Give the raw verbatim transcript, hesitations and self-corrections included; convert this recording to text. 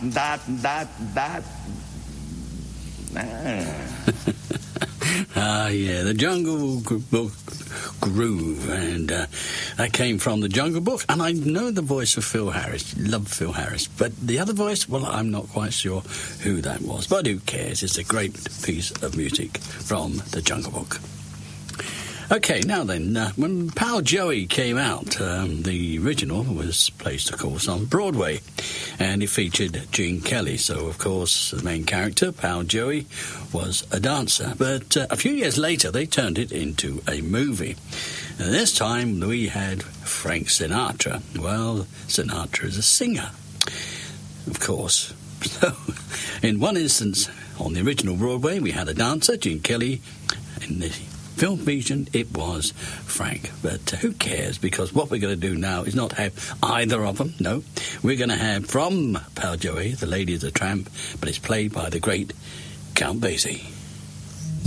that, that, that. Ah. Ah, yeah, the Jungle Book groove, and uh, that came from the Jungle Book, and I know the voice of Phil Harris, love Phil Harris, but the other voice, well, I'm not quite sure who that was, but who cares, it's a great piece of music from the Jungle Book. Okay, now then, uh, when Pal Joey came out, um, the original was placed, of course, on Broadway, and it featured Gene Kelly. So, of course, the main character, Pal Joey, was a dancer. But uh, a few years later, they turned it into a movie. And this time, we had Frank Sinatra. Well, Sinatra is a singer, of course. So, in one instance, on the original Broadway, we had a dancer, Gene Kelly. In the film version, it was Frank. But uh, who cares? Because what we're going to do now is not have either of them. No, we're going to have from Pal Joey, The Lady of the Tramp, but it's played by the great Count Basie.